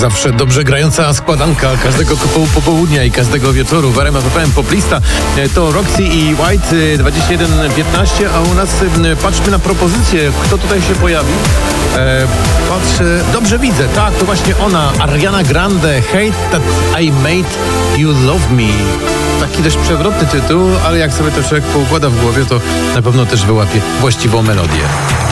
zawsze dobrze grająca składanka każdego popołudnia i każdego wieczoru w RMF FM Poplista to Roxy i White 21:15, a u nas patrzmy na propozycję, kto tutaj się pojawi. Patrzę, dobrze widzę, tak, to właśnie ona, Ariana Grande, Hate That I Made You Love Me. Taki dość przewrotny tytuł, ale jak sobie to człowiek poukłada w głowie, to na pewno też wyłapie właściwą melodię.